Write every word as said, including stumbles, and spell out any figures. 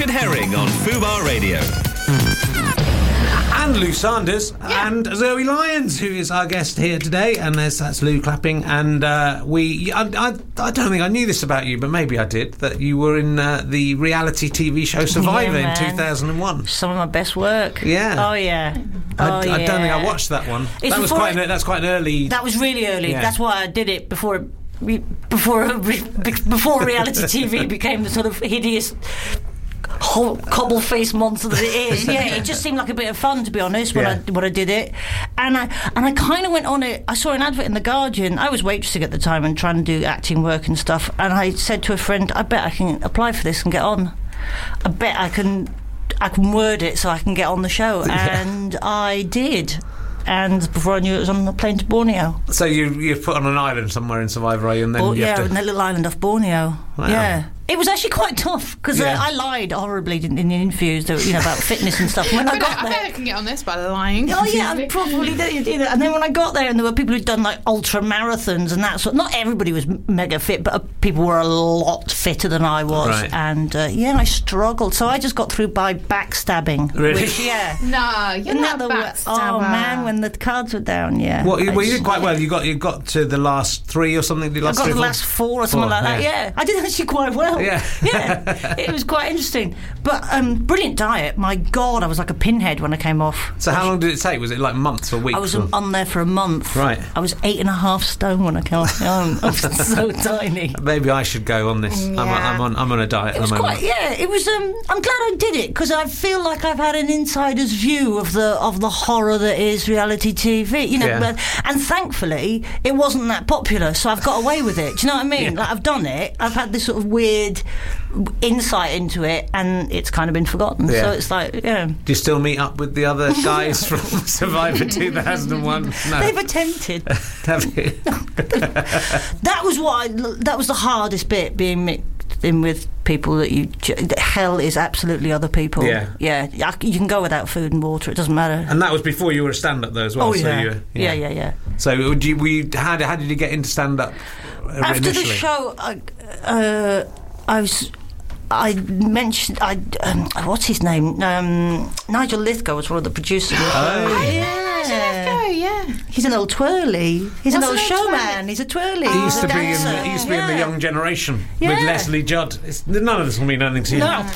Red Herring on Fubar Radio. And Lou Sanders Yeah. and Zoe Lyons, who is our guest here today. And there's, that's Lou clapping. And uh, we, I, I, I don't think I knew this about you, but maybe I did, that you were in uh, the reality T V show Survivor Yeah, in two man. thousand one. Some of my best work. Yeah. Oh, yeah. I, oh, I yeah. don't think I watched that one. It's that was before quite. it- An, that's quite an early. That was really early. Yeah. That's why I did it before it, before before reality T V became the sort of hideous whole cobble-faced monster that it is. Yeah, it just seemed like a bit of fun, to be honest, when Yeah. I when I did it, and I and I kind of went on it. I saw an advert in the Guardian. I was waitressing at the time and trying to do acting work and stuff. And I said to a friend, "I bet I can apply for this and get on. I bet I can." I can word it so I can get on the show, Yeah. and I did. And before I knew it, it was on a plane to Borneo. So you you're put on an island somewhere in Survivor, are you? And then Oh, you yeah, have in to, that little island off Borneo. Wow. Yeah. It was actually quite tough because Yeah. uh, I lied horribly in, in the interviews, that, you know, about fitness and stuff. When I I, bet, got I bet I there, can get on this by lying. oh yeah, I probably did. did. And then when I got there, and there were people who'd done like ultra marathons and that sort. Not everybody was m- mega fit, but uh, people were a lot fitter than I was. Right. And uh, yeah, I struggled. So I just got through by backstabbing. Really? Which, yeah. No, you're Isn't not that a the wo- backstabber. Oh man, when the cards were down, yeah. Well, you, I well, you did just- quite well. You got you got to the last three or something. The I last got three the or four? last four or something Four, like that. yeah. Yeah. I did actually quite well. Yeah. yeah, it was quite interesting. But um, brilliant diet. My God, I was like a pinhead when I came off. So how long did it take? Was it like months or weeks? I was or? on there for a month. Right. I was eight and a half stone when I came off. I was so tiny. Maybe I should go on this. I'm, Yeah. I'm on. I'm on a diet It at was the moment. quite, yeah. It was. Um, I'm glad I did it because I feel like I've had an insider's view of the of the horror that is reality T V. You know, Yeah. but, and thankfully it wasn't that popular, so I've got away with it. Do you know what I mean? Yeah. Like I've done it. I've had this sort of weird insight into it, and it's kind of been forgotten. Yeah. So it's like, yeah. Do you still meet up with the other guys from Survivor two thousand one? No. They've attempted. Have you? That was what. I, that was the hardest bit, being mixed in with people that you. ju- Hell is absolutely other people. Yeah. yeah. I- You can go without food and water. It doesn't matter. And that was before you were a stand-up though as well. Oh so yeah. you were, yeah, yeah, yeah. So would you, were you, how, did, how did you get into stand-up uh, After initially? the show, I, uh, I was. I mentioned. I um, what's his name? Um, Nigel Lithgow was one of the producers. Oh. yeah. Oh, yeah. He's an old twirly. He's an What's old an old showman. twirly? He's a twirly. He used He's to a be in the, dancer. he used to be in the Yeah. Young Generation Yeah. with Leslie Judd. It's, none of this will mean anything to you. No.